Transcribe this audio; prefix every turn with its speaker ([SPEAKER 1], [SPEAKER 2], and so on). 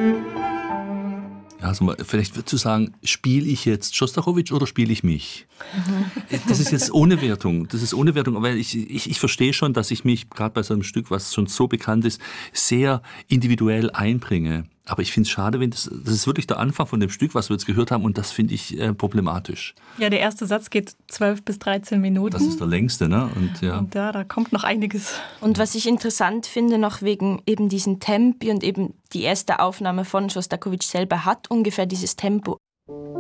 [SPEAKER 1] Ja, also vielleicht würdest du sagen, spiele ich jetzt Schostakowitsch oder spiele ich mich? Das ist jetzt ohne Wertung. Das ist ohne Wertung, weil ich verstehe schon, dass ich mich gerade bei so einem Stück, was schon so bekannt ist, sehr individuell einbringe. Aber ich finde es schade, wenn das ist wirklich der Anfang von dem Stück, was wir jetzt gehört haben, und das finde ich problematisch.
[SPEAKER 2] Ja, der erste Satz geht 12 bis 13 Minuten.
[SPEAKER 1] Das ist der längste, ne?
[SPEAKER 2] Und ja, da kommt noch einiges.
[SPEAKER 3] Und was ich interessant finde, noch wegen eben diesen Tempi und eben die erste Aufnahme von Schostakowitsch selber hat ungefähr dieses Tempo.